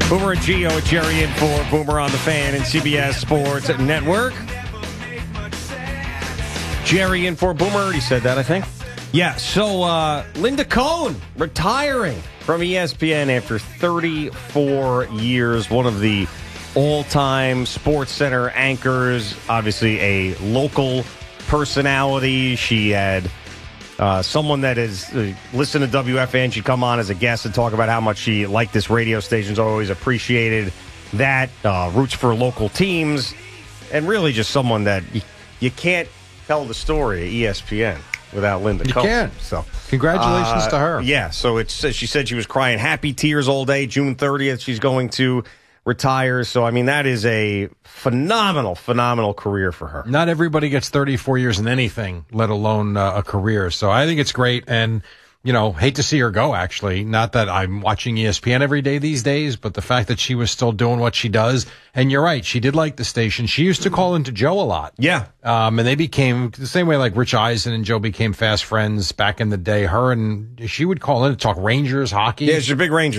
Boomer and Gio with Jerry in for Boomer on the Fan and CBS Sports Network. Jerry in for Boomer. He said that, I think. Yeah, so Linda Cohn retiring from ESPN after 34 years. One of the all-time Sports Center anchors. Obviously a local personality. She had someone that is listened to WFN. She'd come on as a guest and talk about how much she liked this radio station. Always appreciated that. Roots for local teams. And really just someone that you can't tell the story at ESPN without Linda Cohn. You can't. So, congratulations to her. Yeah, so she said she was crying happy tears all day. June 30th, she's going to retire. So, I mean, that is a phenomenal career for her. Not everybody gets 34 years in anything, let alone a career. So I think it's great. And, you know, hate to see her go, actually. Not that I'm watching ESPN every day these days, but the fact that she was still doing what she does. And you're right, she did like the station. She used to call into Joe a lot. Yeah. And they became the same way like Rich Eisen and Joe became fast friends back in the day. Her and she would call in to talk Rangers, hockey. Yeah, she's a big Rangers